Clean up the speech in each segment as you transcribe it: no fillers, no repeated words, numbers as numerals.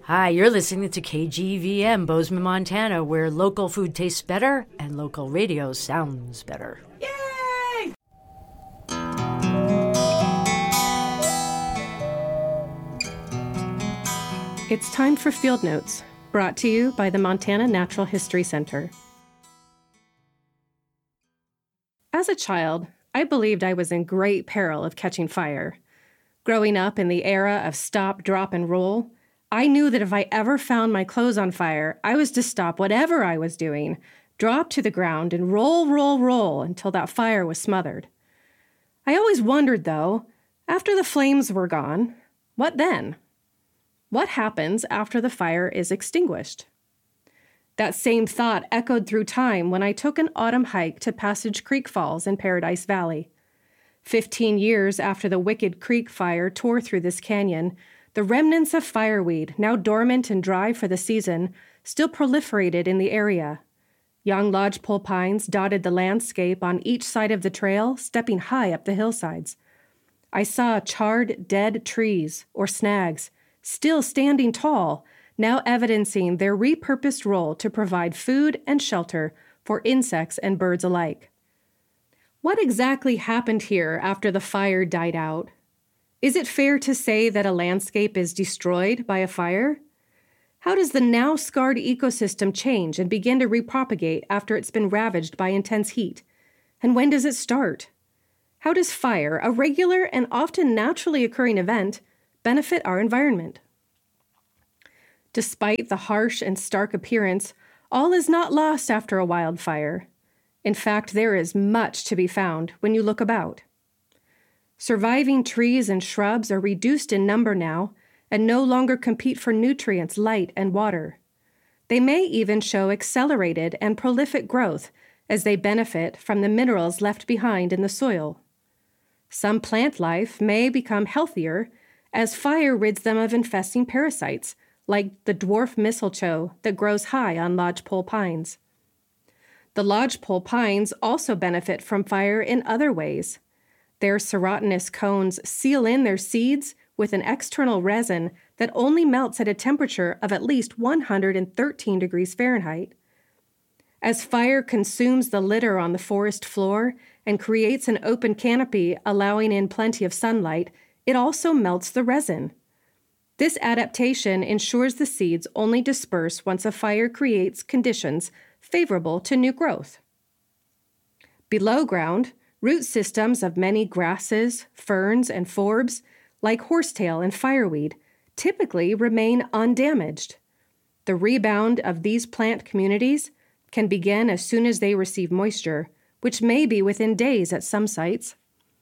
Hi, you're listening to KGVM, Bozeman, Montana, where local food tastes better and local radio sounds better. Yay! It's time for Field Notes, brought to you by the Montana Natural History Center. As a child, I believed I was in great peril of catching fire. Growing up in the era of stop, drop, and roll, I knew that if I ever found my clothes on fire, I was to stop whatever I was doing, drop to the ground, and roll until that fire was smothered. I always wondered, though, after the flames were gone, what then? What happens after the fire is extinguished? That same thought echoed through time when I took an autumn hike to Passage Creek Falls in Paradise Valley. 15 years after the Wicked Creek fire tore through this canyon, the remnants of fireweed, now dormant and dry for the season, still proliferated in the area. Young lodgepole pines dotted the landscape on each side of the trail, stepping high up the hillsides. I saw charred, dead trees, or snags, still standing tall, now evidencing their repurposed role to provide food and shelter for insects and birds alike. What exactly happened here after the fire died out? Is it fair to say that a landscape is destroyed by a fire? How does the now scarred ecosystem change and begin to repropagate after it's been ravaged by intense heat? And when does it start? How does fire, a regular and often naturally occurring event, benefit our environment? Despite the harsh and stark appearance, all is not lost after a wildfire. In fact, there is much to be found when you look about. Surviving trees and shrubs are reduced in number now and no longer compete for nutrients, light, and water. They may even show accelerated and prolific growth as they benefit from the minerals left behind in the soil. Some plant life may become healthier as fire rids them of infesting parasites, like the dwarf mistletoe that grows high on lodgepole pines. The lodgepole pines also benefit from fire in other ways. Their serotinous cones seal in their seeds with an external resin that only melts at a temperature of at least 113 degrees Fahrenheit. As fire consumes the litter on the forest floor and creates an open canopy allowing in plenty of sunlight, it also melts the resin. This adaptation ensures the seeds only disperse once a fire creates conditions favorable to new growth. Below ground, root systems of many grasses, ferns, and forbs, like horsetail and fireweed, typically remain undamaged. The rebound of these plant communities can begin as soon as they receive moisture, which may be within days at some sites.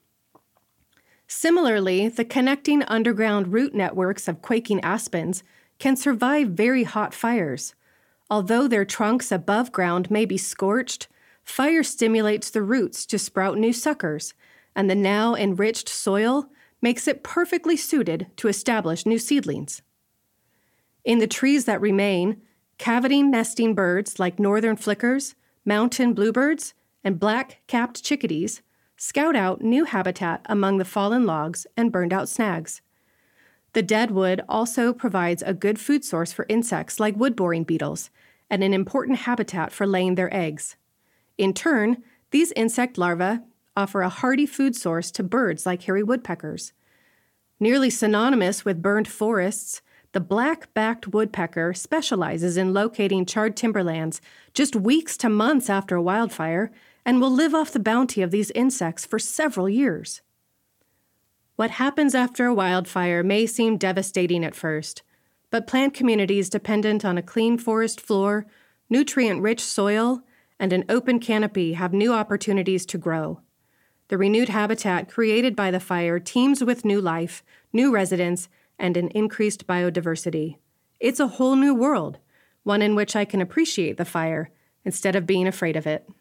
Similarly, the connecting underground root networks of quaking aspens can survive very hot fires. Although their trunks above ground may be scorched, fire stimulates the roots to sprout new suckers, and the now enriched soil makes it perfectly suited to establish new seedlings. In the trees that remain, cavity nesting birds like northern flickers, mountain bluebirds, and black-capped chickadees scout out new habitat among the fallen logs and burned-out snags. The dead wood also provides a good food source for insects like wood-boring beetles and an important habitat for laying their eggs. In turn, these insect larvae offer a hardy food source to birds like hairy woodpeckers. Nearly synonymous with burned forests, the black-backed woodpecker specializes in locating charred timberlands just weeks to months after a wildfire and will live off the bounty of these insects for several years. What happens after a wildfire may seem devastating at first, but plant communities dependent on a clean forest floor, nutrient-rich soil, and an open canopy have new opportunities to grow. The renewed habitat created by the fire teems with new life, new residents, and an increased biodiversity. It's a whole new world, one in which I can appreciate the fire instead of being afraid of it.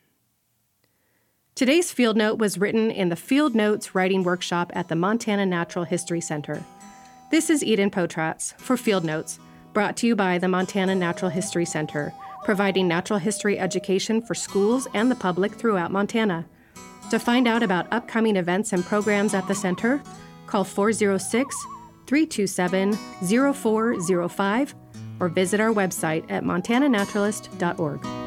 Today's Field Note was written in the Field Notes Writing Workshop at the Montana Natural History Center. This is Eden Potratz for Field Notes, brought to you by the Montana Natural History Center, providing natural history education for schools and the public throughout Montana. To find out about upcoming events and programs at the center, call 406 327-0405 or visit our website at montananaturalist.org.